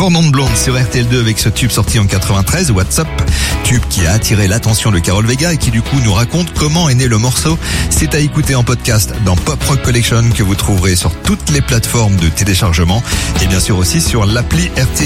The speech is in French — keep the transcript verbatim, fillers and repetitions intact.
Four Non Blonde sur R T L deux avec ce tube sorti en quatre-vingt-treize, What's Up, tube qui a attiré l'attention de Carol Vega et qui du coup nous raconte comment est né le morceau. C'est à écouter en podcast dans Pop Rock Collection que vous trouverez sur toutes les plateformes de téléchargement et bien sûr aussi sur l'appli R T L.